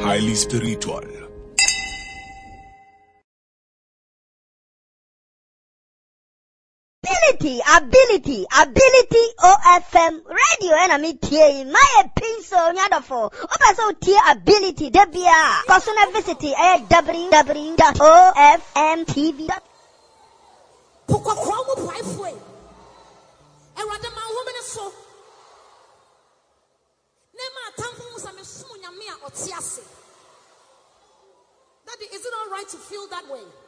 highly spiritual. Ability, OFM radio enemy TA, my pencil, nyadafo, open TA ability, debia, personal visit, www.ofmtv. Daddy, is it all right to feel that way?